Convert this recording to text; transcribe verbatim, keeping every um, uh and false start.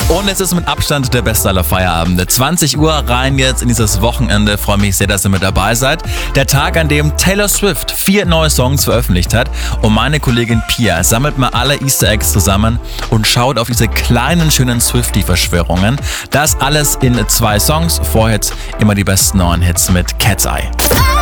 Und es ist mit Abstand der beste aller Feierabende. zwanzig Uhr rein jetzt in dieses Wochenende. Freue mich sehr, dass ihr mit dabei seid. Der Tag, an dem Taylor Swift vier neue Songs veröffentlicht hat. Und meine Kollegin Pia sammelt mal alle Easter Eggs zusammen und schaut auf diese kleinen, schönen Swiftie-Verschwörungen. Das alles in zwei Songs. Vorher jetzt immer die besten neuen Hits mit Cat's Eye.